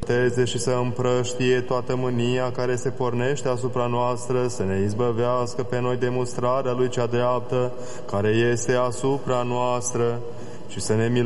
îndrepteze și să împrăștie toată mânia care se pornește asupra noastră, să ne izbăvească pe noi de mustrarea Lui cea dreaptă, care este asupra noastră, și să ne